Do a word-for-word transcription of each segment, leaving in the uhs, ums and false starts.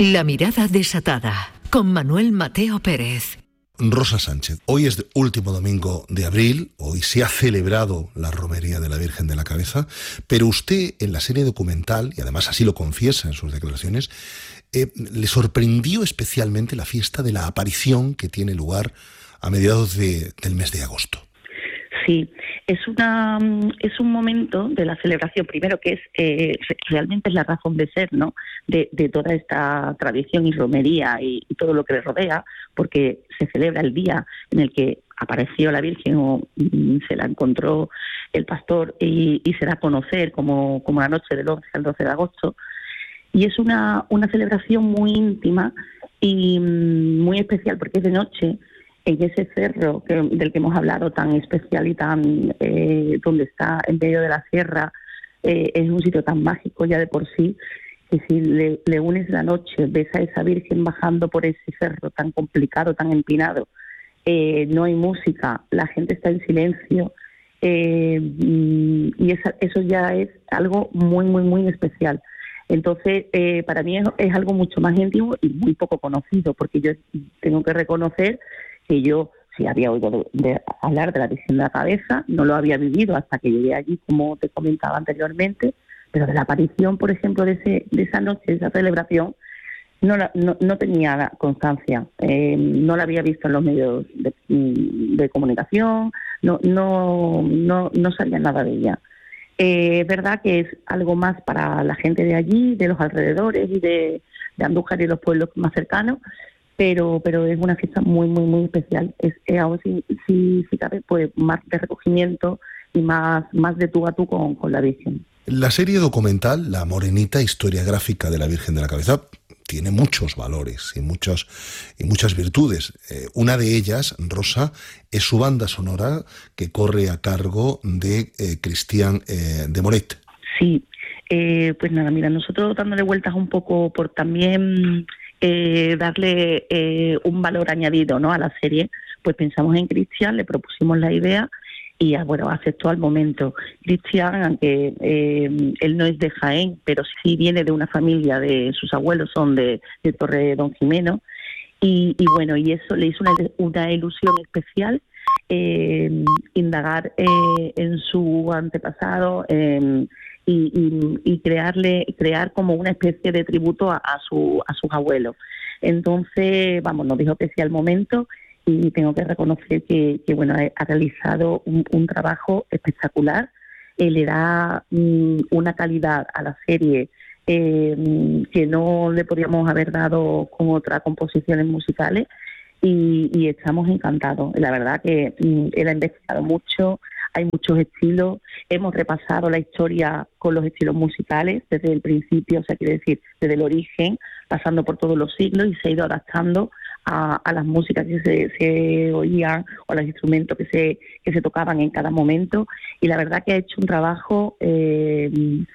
La mirada desatada, con Manuel Mateo Pérez. Rosa Sánchez, hoy es el último domingo de abril, hoy se ha celebrado la romería de la Virgen de la Cabeza, pero usted en la serie documental, y además así lo confiesa en sus declaraciones, eh, le sorprendió especialmente la fiesta de la aparición que tiene lugar a mediados de, del mes de agosto. Sí, es una es un momento de la celebración, primero que es eh, realmente es la razón de ser, ¿no? De, de toda esta tradición y romería y, y todo lo que le rodea, porque se celebra el día en el que apareció la Virgen o mm, se la encontró el pastor y, y se da a conocer como, como la noche del once al doce de agosto. Y es una, una celebración muy íntima y mm, muy especial porque es de noche, en ese cerro que, del que hemos hablado, tan especial y tan eh, donde está en medio de la sierra, eh, es un sitio tan mágico ya de por sí, que si le, le unes la noche, ves a esa Virgen bajando por ese cerro tan complicado, tan empinado, eh, no hay música, la gente está en silencio, eh, y esa, eso ya es algo muy, muy, muy especial. Entonces, eh, para mí es, es algo mucho más íntimo y muy poco conocido, porque yo tengo que reconocer que yo sí había oído de, de hablar de la Virgen de la Cabeza, no lo había vivido hasta que llegué allí, como te comentaba anteriormente, pero de la aparición, por ejemplo, de, ese, de esa noche, de esa celebración, no, la, no, no tenía constancia, eh, no la había visto en los medios de, de comunicación, no, no, no, no sabía nada de ella. Eh, es verdad que es algo más para la gente de allí, de los alrededores y de, de Andújar y los pueblos más cercanos, pero pero es una fiesta muy, muy, muy especial. Es, es aún si, si, si cabe, pues más de recogimiento y más, más de tú a tú con, con la Virgen. La serie documental, La Morenita, historia gráfica de la Virgen de la Cabeza, tiene muchos valores y, muchos, y muchas virtudes. Eh, una de ellas, Rosa, es su banda sonora que corre a cargo de eh, Cristian eh, de Moret. Sí, eh, pues nada, mira, nosotros dándole vueltas un poco por también eh, darle eh, un valor añadido, ¿no?, a la serie, pues pensamos en Cristian, le propusimos la idea y bueno, aceptó al momento. Cristian, aunque eh, él no es de Jaén, pero sí viene de una familia, de sus abuelos son de, de Torre Don Jimeno, y, y bueno, y eso le hizo una, una ilusión especial, eh, indagar eh, en su antepasado eh, y, y, y crearle crear como una especie de tributo a, a, su, a sus abuelos. Entonces, vamos, nos dijo que sí al momento, y tengo que reconocer que, que bueno, ha realizado un, un trabajo espectacular. Eh, le da mm, una calidad a la serie eh, que no le podríamos haber dado con otras composiciones musicales, y, y estamos encantados. La verdad que mm, él ha investigado mucho, hay muchos estilos, hemos repasado la historia con los estilos musicales desde el principio, o sea, quiere decir, desde el origen, pasando por todos los siglos, y se ha ido adaptando A, a las músicas que se, se oían o a los instrumentos que se que se tocaban en cada momento, y la verdad que ha hecho un trabajo eh,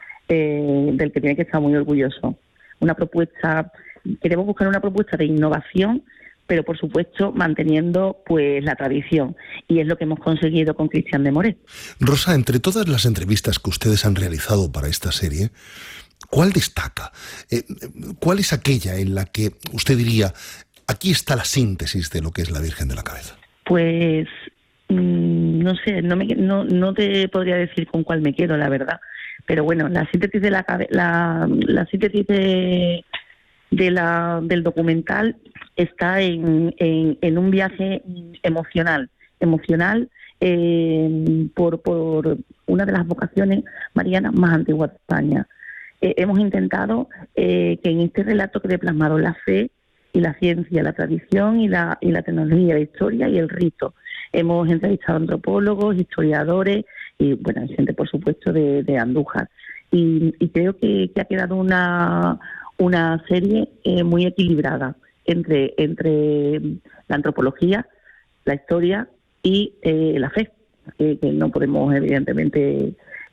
eh, del que tiene que estar muy orgulloso. Una propuesta, queremos buscar una propuesta de innovación, pero por supuesto manteniendo pues la tradición, y es lo que hemos conseguido con Cristian de Moret. Rosa, entre todas las entrevistas que ustedes han realizado para esta serie, ¿cuál destaca? Eh, ¿Cuál es aquella en la que usted diría: aquí está la síntesis de lo que es la Virgen de la Cabeza? Pues mmm, no sé, no, me, no, no te podría decir con cuál me quedo, la verdad. Pero bueno, la síntesis de la la, la síntesis de, de la del documental está en, en, en un viaje emocional, emocional eh, por, por una de las vocaciones marianas más antiguas de España. Eh, hemos intentado eh, que en este relato quede plasmado la fe y la ciencia, la tradición y la, y la tecnología, la historia y el rito. Hemos entrevistado antropólogos, historiadores y, bueno, hay gente, por supuesto, de, de Andújar. Y, y creo que, que ha quedado una, una serie eh, muy equilibrada entre, entre la antropología, la historia y eh, la fe, que, que no podemos, evidentemente,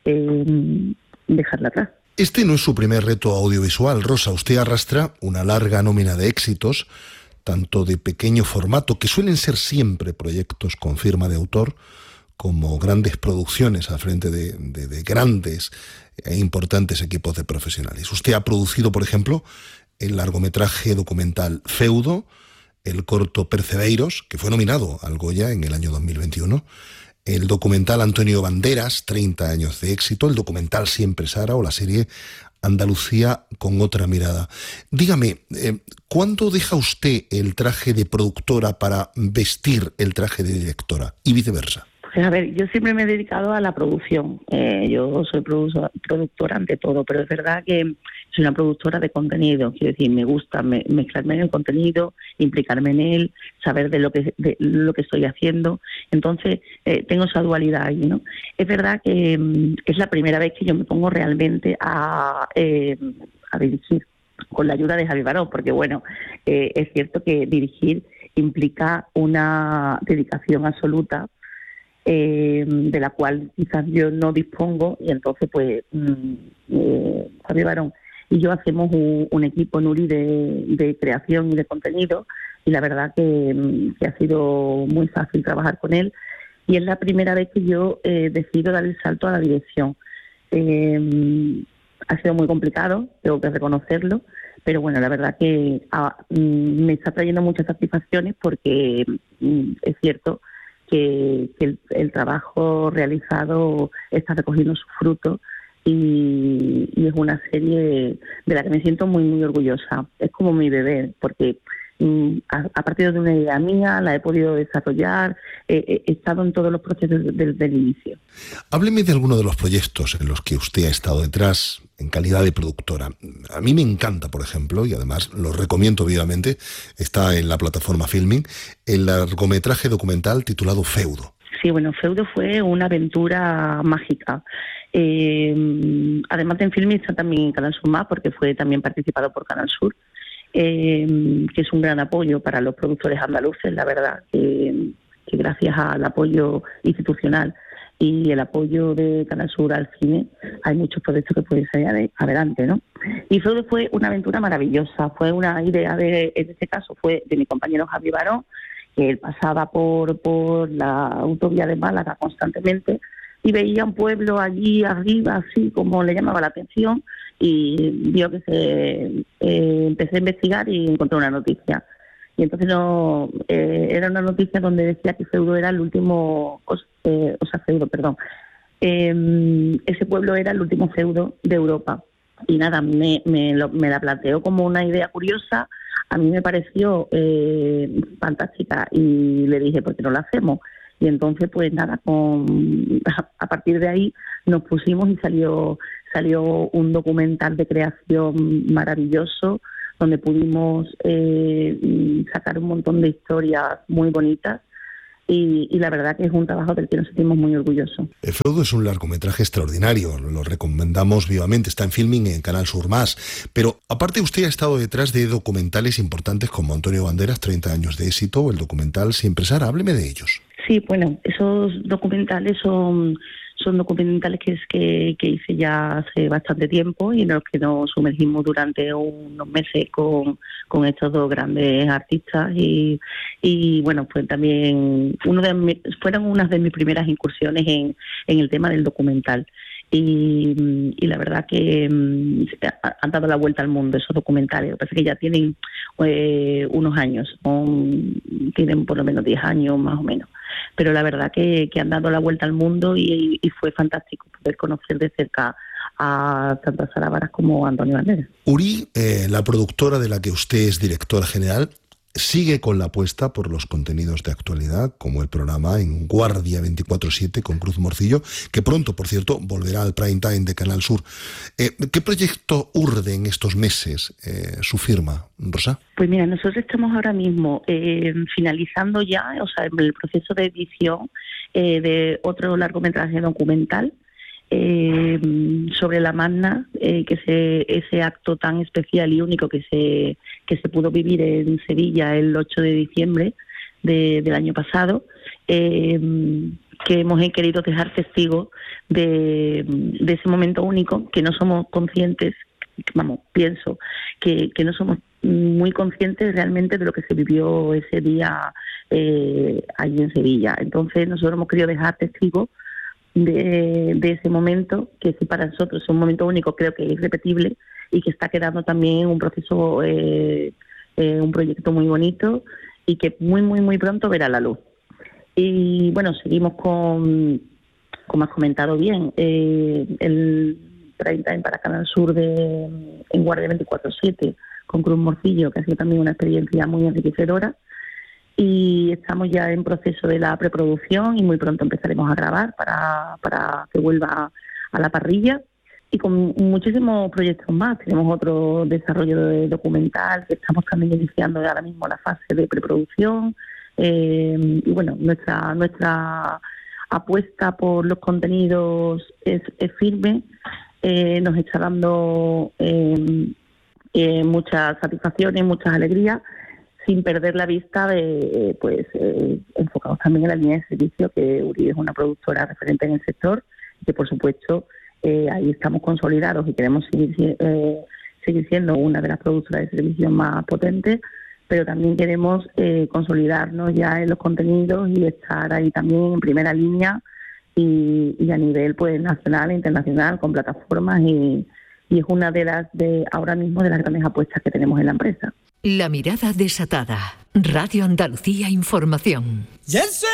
eh, dejarla atrás. Este no es su primer reto audiovisual, Rosa. Usted arrastra una larga nómina de éxitos, tanto de pequeño formato, que suelen ser siempre proyectos con firma de autor, como grandes producciones al frente de, de, de grandes e importantes equipos de profesionales. Usted ha producido, por ejemplo, el largometraje documental Feudo, el corto Percebeiros, que fue nominado al Goya en el año dos mil veintiuno, el documental Antonio Banderas, treinta años de éxito, el documental Siempre Sara o la serie Andalucía con otra mirada. Dígame, eh, ¿cuándo deja usted el traje de productora para vestir el traje de directora y viceversa? Pues a ver, yo siempre me he dedicado a la producción. Eh, yo soy produ- productora ante todo, pero es verdad que soy una productora de contenido. Quiero decir, me gusta me, mezclarme en el contenido, implicarme en él, saber de lo que de lo que estoy haciendo. Entonces, eh, tengo esa dualidad ahí, ¿no? Es verdad que mm, es la primera vez que yo me pongo realmente a, eh, a dirigir, con la ayuda de Javi Baró, porque bueno, eh, es cierto que dirigir implica una dedicación absoluta, Eh, de la cual quizás yo no dispongo, y entonces pues mm, eh, Javier Barón y yo hacemos un, un equipo Nuri de, de creación y de contenido, y la verdad que, que ha sido muy fácil trabajar con él, y es la primera vez que yo eh, decido dar el salto a la dirección. Eh, ha sido muy complicado, tengo que reconocerlo, pero bueno, la verdad que ah, me está trayendo muchas satisfacciones, porque mm, es cierto que, que el, el trabajo realizado está recogiendo sus frutos, y, y es una serie de la que me siento muy muy orgullosa. Es como mi bebé, porque mm, a, a partir de una idea mía la he podido desarrollar, eh, he estado en todos los procesos desde el inicio. Hábleme de alguno de los proyectos en los que usted ha estado detrás en calidad de productora. A mí me encanta, por ejemplo, y además lo recomiendo vivamente, está en la plataforma Filming, el largometraje documental titulado Feudo. Sí, bueno, Feudo fue una aventura mágica. Eh, además de en Filming está también en Canal Sur Más, porque fue también participado por Canal Sur, eh, que es un gran apoyo para los productores andaluces, la verdad, que, que gracias al apoyo institucional y el apoyo de Canal Sur al cine, hay muchos proyectos que pueden salir ade- adelante, ¿no? Y Feudo fue una aventura maravillosa, fue una idea de, en este caso, fue de mi compañero Javi Barón, que él pasaba por, por la autovía de Málaga constantemente y veía un pueblo allí arriba, así como le llamaba la atención, y vio que se eh, empecé a investigar y encontré una noticia. Y entonces no eh, era una noticia donde decía que Feudo era el último, eh, o sea, Feudo, perdón, eh, ese pueblo era el último feudo de Europa. Y nada, me, me, lo, me la planteó como una idea curiosa, a mí me pareció eh, fantástica, y le dije, ¿por qué no lo hacemos? Y entonces, pues nada, con, a partir de ahí nos pusimos y salió, salió un documental de creación maravilloso, donde pudimos eh, sacar un montón de historias muy bonitas, y, y la verdad que es un trabajo del que nos sentimos muy orgullosos. El Feudo es un largometraje extraordinario, lo recomendamos vivamente, está en Filming en Canal Sur Más, pero aparte usted ha estado detrás de documentales importantes como Antonio Banderas, treinta años de éxito, o el documental Siempre Sara, hábleme de ellos. Sí, bueno, esos documentales son... Son documentales que, es que, que hice ya hace bastante tiempo, y en los que nos sumergimos durante unos meses con, con estos dos grandes artistas, y, y bueno, pues también uno de mi, fueron unas de mis primeras incursiones en, en el tema del documental. Y, y la verdad que um, han dado la vuelta al mundo esos documentales. Lo que pasa es que ya tienen eh, unos años, son, tienen por lo menos diez años más o menos. Pero la verdad que, que han dado la vuelta al mundo, y, y fue fantástico poder conocer de cerca a tanto a Sara Varas como a Antonio Banderas. Uri, eh, la productora de la que usted es directora general, sigue con la apuesta por los contenidos de actualidad, como el programa En Guardia veinticuatro siete con Cruz Morcillo, que pronto, por cierto, volverá al prime time de Canal Sur. Eh, ¿Qué proyecto urde en estos meses eh, su firma, Rosa? Pues mira, nosotros estamos ahora mismo eh, finalizando ya, o sea, el proceso de edición eh, de otro largometraje documental, Eh, sobre la Magna, eh, que se, ese acto tan especial y único que se que se pudo vivir en Sevilla el ocho de diciembre de, del año pasado, eh, que hemos querido dejar testigos de, de ese momento único, que no somos conscientes, vamos, pienso, que, que no somos muy conscientes realmente de lo que se vivió ese día eh, allí en Sevilla. Entonces nosotros hemos querido dejar testigos de, de ese momento, que sí para nosotros es un momento único, creo que es irrepetible y que está quedando también un proceso, eh, eh, un proyecto muy bonito y que muy, muy, muy pronto verá la luz. Y bueno, seguimos con, como has comentado bien, eh, el Prime Time para Canal Sur de, en Guardia veinticuatro siete con Cruz Morcillo, que ha sido también una experiencia muy enriquecedora. Y estamos ya en proceso de la preproducción y muy pronto empezaremos a grabar para, para que vuelva a la parrilla. Y con muchísimos proyectos más. Tenemos otro desarrollo de documental que estamos también iniciando ahora mismo la fase de preproducción. Eh, y bueno, nuestra nuestra apuesta por los contenidos es, es firme. Eh, nos está dando eh, eh, muchas satisfacciones, muchas alegrías, sin perder la vista de, pues, eh, enfocados también en la línea de servicio, que Uribe es una productora referente en el sector, que por supuesto eh, ahí estamos consolidados y queremos seguir, eh, seguir siendo una de las productoras de servicios más potentes, pero también queremos eh, consolidarnos ya en los contenidos y estar ahí también en primera línea y, y a nivel pues nacional e internacional con plataformas y, y es una de las de ahora mismo de las grandes apuestas que tenemos en la empresa. La mirada desatada. Radio Andalucía Información. Yes, sir.